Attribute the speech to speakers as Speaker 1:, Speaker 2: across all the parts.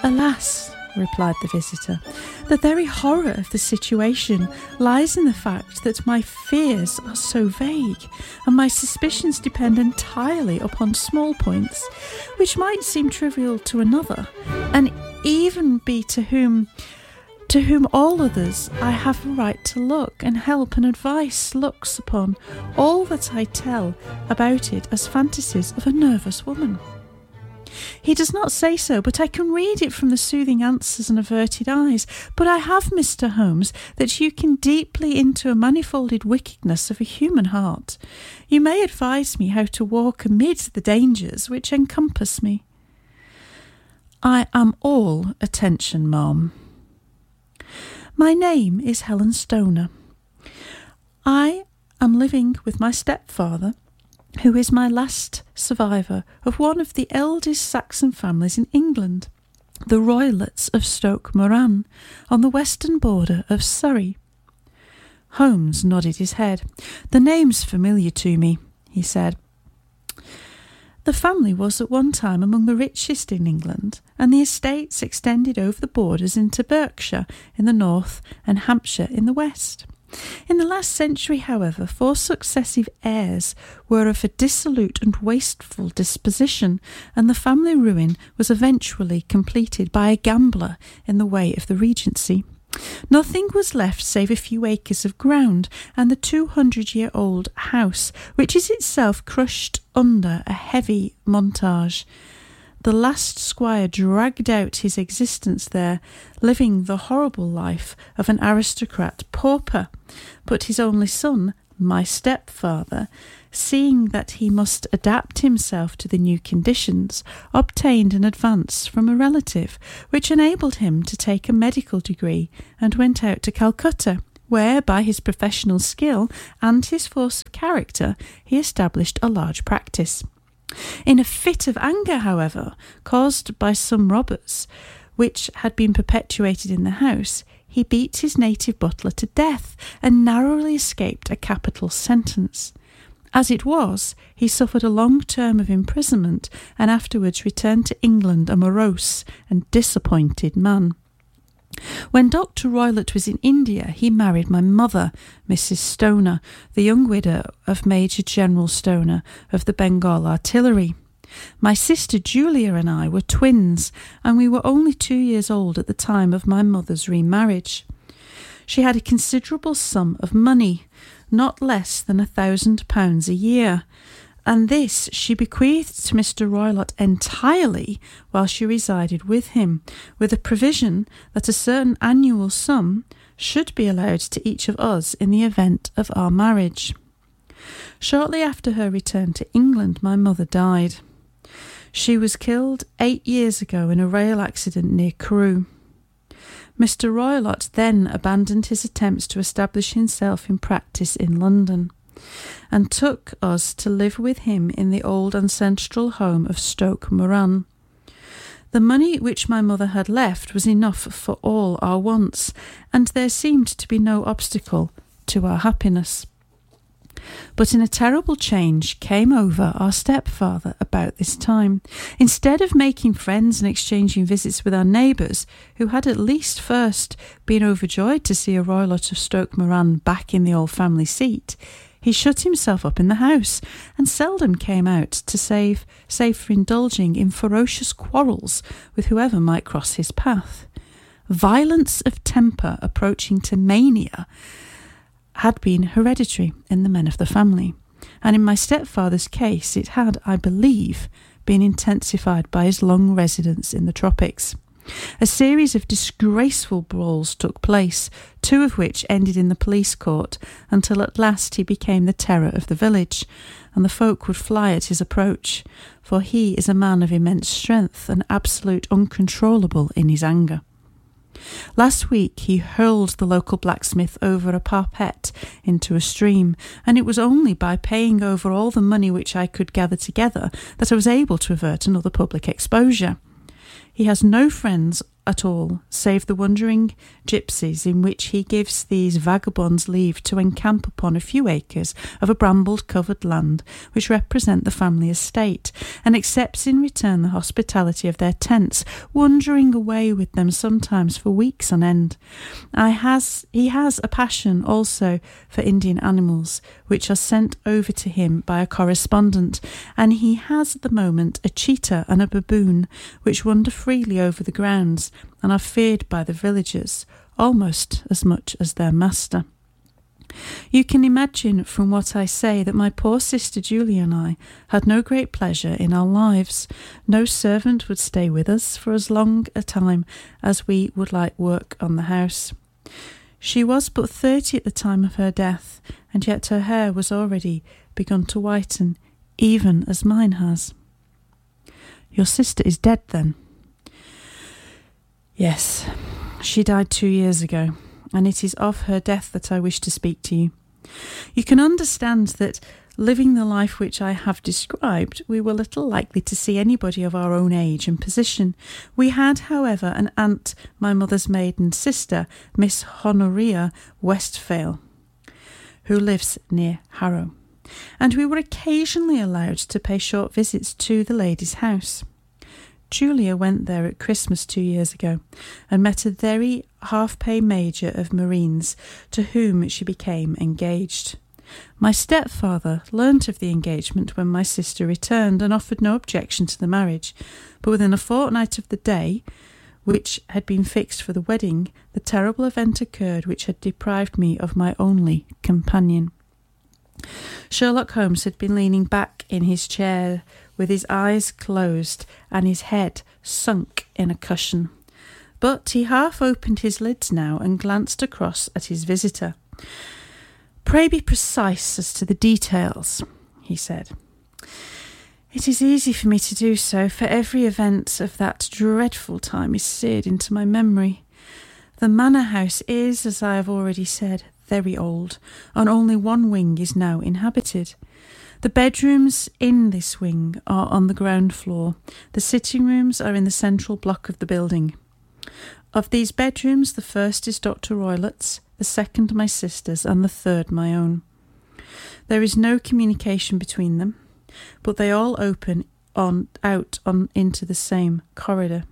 Speaker 1: "Alas," replied the visitor, "the very horror of the situation lies in the fact that my fears are so vague, and my suspicions depend entirely upon small points, which might seem trivial to another, and even be to whom all others I have a right to look, and help and advice looks upon all that I tell about it as fantasies of a nervous woman." He does not say so, but I can read it from the soothing answers and averted eyes. But I have, Mr. Holmes, that you can deeply into a manifolded wickedness of a human heart. You may advise me how to walk amid the dangers which encompass me. "I am all attention, ma'am." "My name is Helen Stoner. I am living with my stepfather, who is my last survivor of one of the eldest Saxon families in England, the Roylotts of Stoke Moran, on the western border of Surrey." Holmes nodded his head. "The name's familiar to me," he said. "The family was at one time among the richest in England, and the estates extended over the borders into Berkshire in the north and Hampshire in the west. In the last century, however, 4 successive heirs were of a dissolute and wasteful disposition, and the family ruin was eventually completed by a gambler in the way of the Regency. Nothing was left save a few acres of ground and the 200-year-old house, which is itself crushed under a heavy montage. The last squire dragged out his existence there, living the horrible life of an aristocrat pauper, but his only son, my stepfather, seeing that he must adapt himself to the new conditions, obtained an advance from a relative, which enabled him to take a medical degree, and went out to Calcutta, where, by his professional skill and his force of character, he established a large practice. In a fit of anger, however, caused by some robbers, which had been perpetuated in the house, he beat his native butler to death and narrowly escaped a capital sentence. As it was, he suffered a long term of imprisonment and afterwards returned to England a morose and disappointed man. When Dr. Roylott was in India, he married my mother, Mrs. Stoner, the young widow of Major General Stoner of the Bengal Artillery. My sister Julia and I were twins, and we were only 2 years old at the time of my mother's remarriage. She had a considerable sum of money, not less than £1,000 a year, and this she bequeathed to Mr. Roylott entirely while she resided with him, with a provision that a certain annual sum should be allowed to each of us in the event of our marriage. Shortly after her return to England, my mother died. She was killed 8 years ago in a rail accident near Crewe. Mr. Roylott then abandoned his attempts to establish himself in practice in London, and took us to live with him in the old ancestral home of Stoke Moran. The money which my mother had left was enough for all our wants, and there seemed to be no obstacle to our happiness. But a terrible change came over our stepfather about this time. Instead of making friends and exchanging visits with our neighbours, who had at least first been overjoyed to see a Roylott of Stoke Moran back in the old family seat, he shut himself up in the house and seldom came out to save for indulging in ferocious quarrels with whoever might cross his path. Violence of temper approaching to mania had been hereditary in the men of the family, and in my stepfather's case it had, I believe, been intensified by his long residence in the tropics. A series of disgraceful brawls took place, 2 of which ended in the police court, until at last he became the terror of the village, and the folk would fly at his approach, for he is a man of immense strength and absolute uncontrollable in his anger. Last week he hurled the local blacksmith over a parapet into a stream, and it was only by paying over all the money which I could gather together that I was able to avert another public exposure. He has no friends at all, save the wandering gypsies, in which he gives these vagabonds leave to encamp upon a few acres of a bramble-covered land which represent the family estate, and accepts in return the hospitality of their tents, wandering away with them sometimes for weeks on end. He has a passion also for Indian animals, which are sent over to him by a correspondent, and he has at the moment a cheetah and a baboon, which wander freely over the grounds and are feared by the villagers almost as much as their master. You can imagine from what I say that my poor sister Julia and I had no great pleasure in our lives. No servant would stay with us for as long a time as we would like work on the house. She was but 30 at the time of her death, and yet her hair was already begun to whiten, even as mine has. Your sister is dead, then? Yes, she died 2 years ago, and it is of her death that I wish to speak to you. You can understand that, living the life which I have described, we were little likely to see anybody of our own age and position. We had, however, an aunt, my mother's maiden sister, Miss Honoria Westphale, who lives near Harrow, and we were occasionally allowed to pay short visits to the lady's house. Julia went there at Christmas 2 years ago and met a very half-pay major of Marines, to whom she became engaged. My stepfather learnt of the engagement when my sister returned and offered no objection to the marriage, but within a fortnight of the day which had been fixed for the wedding, the terrible event occurred which had deprived me of my only companion. Sherlock Holmes had been leaning back in his chair with his eyes closed and his head sunk in a cushion. But he half opened his lids now and glanced across at his visitor. "Pray be precise as to the details," he said. "It is easy for me to do so, for every event of that dreadful time is seared into my memory. The manor house is, as I have already said, very old, and only one wing is now inhabited. The bedrooms in this wing are on the ground floor. The sitting rooms are in the central block of the building. Of these bedrooms, the first is Dr. Roylott's, the second my sister's, and the third my own. There is no communication between them, but they all open out into the same corridor.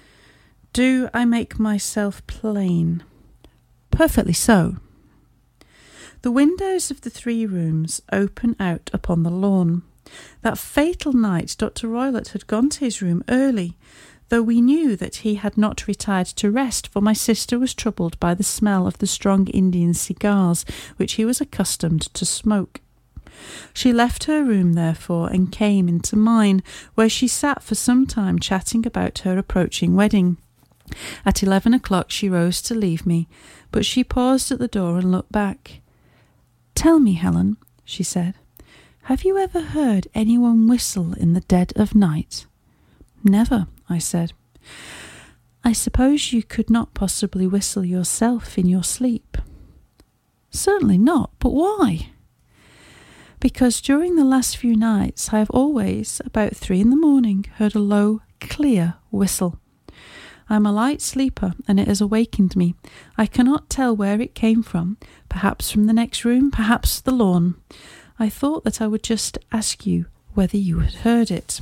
Speaker 1: Do I make myself plain?" "Perfectly so." The windows of the 3 rooms open out upon the lawn. That fatal night Dr. Roylott had gone to his room early, though we knew that he had not retired to rest, for my sister was troubled by the smell of the strong Indian cigars which he was accustomed to smoke. She left her room, therefore, and came into mine, where she sat for some time chatting about her approaching wedding. At 11 o'clock she rose to leave me, but she paused at the door and looked back. "Tell me, Helen," she said, "have you ever heard anyone whistle in the dead of night?" "Never," I said. "I suppose you could not possibly whistle yourself in your sleep?" "Certainly not, but why?" "Because during the last few nights I have always, about 3 in the morning, heard a low, clear whistle. I am a light sleeper, and it has awakened me. I cannot tell where it came from, perhaps from the next room, perhaps the lawn. I thought that I would just ask you whether you had heard it."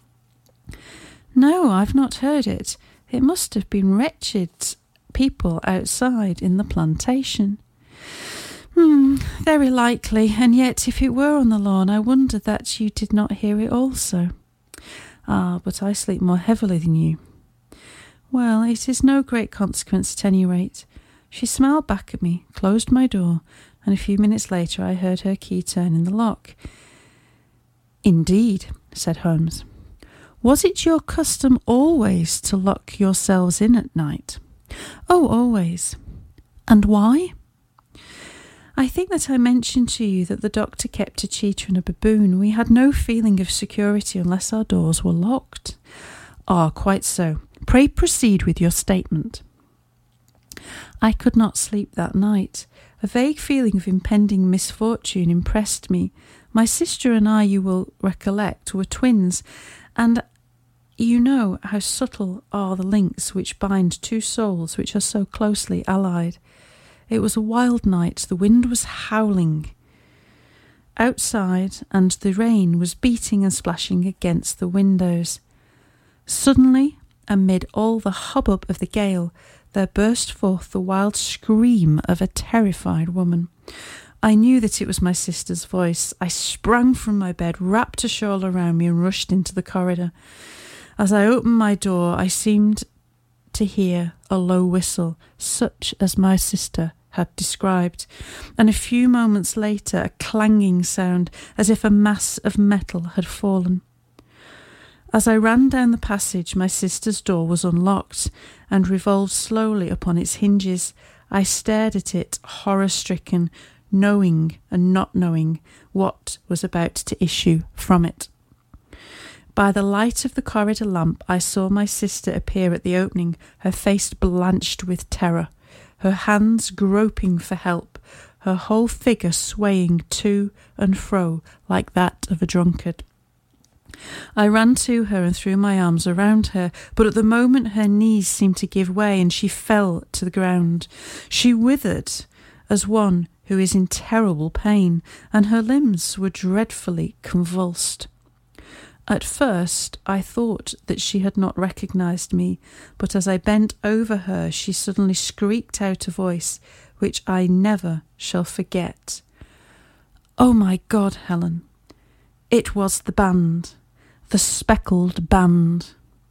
Speaker 1: "No, I've not heard it. It must have been wretched people outside in the plantation." "Very likely, and yet if it were on the lawn, I wonder that you did not hear it also." "Ah, but I sleep more heavily than you." "Well, it is no great consequence at any rate." She smiled back at me, closed my door, and a few minutes later I heard her key turn in the lock. "Indeed," said Holmes. "Was it your custom always to lock yourselves in at night?" "Oh, always." "And why?" "I think that I mentioned to you that the doctor kept a cheetah and a baboon. We had no feeling of security unless our doors were locked." "Ah, quite so. Pray proceed with your statement." "I could not sleep that night. A vague feeling of impending misfortune impressed me. My sister and I, you will recollect, were twins, and You know how subtle are the links which bind two souls which are so closely allied. It was a wild night. The wind was howling outside, and the rain was beating and splashing against the windows. Suddenly, amid all the hubbub of the gale, there burst forth the wild scream of a terrified woman. I knew that it was my sister's voice. I sprang from my bed, wrapped a shawl around me, and rushed into the corridor. As I opened my door, I seemed to hear a low whistle, such as my sister had described, and a few moments later a clanging sound, as if a mass of metal had fallen. As I ran down the passage, my sister's door was unlocked and revolved slowly upon its hinges. I stared at it, horror-stricken, knowing and not knowing what was about to issue from it. By the light of the corridor lamp, I saw my sister appear at the opening, her face blanched with terror, her hands groping for help, her whole figure swaying to and fro like that of a drunkard. I ran to her and threw my arms around her, but at the moment her knees seemed to give way and she fell to the ground. She withered as one who is in terrible pain, and her limbs were dreadfully convulsed. At first, I thought that she had not recognised me, but as I bent over her, she suddenly shrieked out a voice which I never shall forget. Oh my God, Helen! It was the band, the speckled band.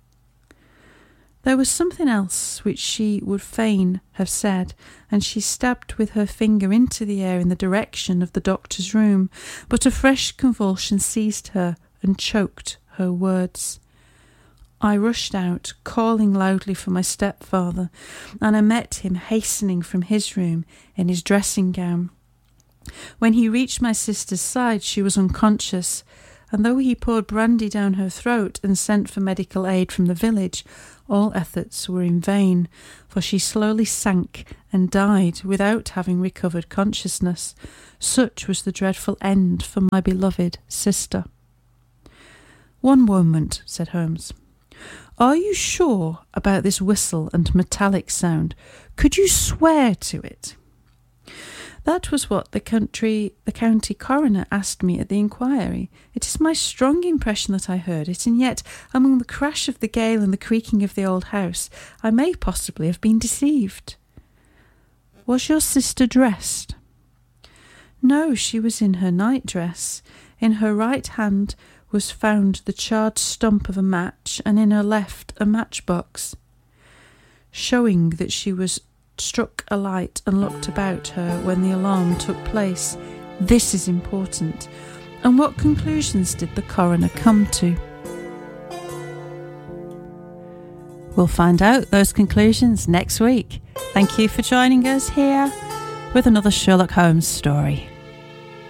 Speaker 1: There was something else which she would fain have said, and she stabbed with her finger into the air in the direction of the doctor's room, but a fresh convulsion seized her and choked her words. I rushed out, calling loudly for my stepfather, and I met him hastening from his room in his dressing gown. When he reached my sister's side, she was unconscious, and though he poured brandy down her throat and sent for medical aid from the village, all efforts were in vain, for she slowly sank and died without having recovered consciousness. Such was the dreadful end for my beloved sister. "One moment," said Holmes. "Are you sure about this whistle and metallic sound? Could you swear to it?" That was what the county coroner asked me at the inquiry. It is my strong impression that I heard it, and yet, among the crash of the gale and the creaking of the old house, I may possibly have been deceived. Was your sister dressed? No, she was in her nightdress. In her right hand was found the charred stump of a match, and in her left a matchbox, showing that she was struck a light and looked about her when the alarm took place. This is important. And what conclusions did the coroner come to? We'll find out those conclusions next week. Thank you for joining us here with another Sherlock Holmes story.